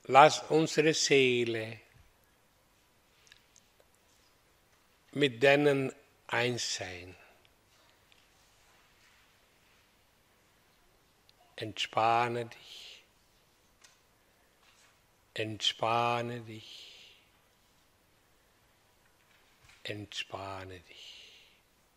Lass unsere Seele mit denen eins sein. Entspanne dich, entspanne dich, entspanne dich.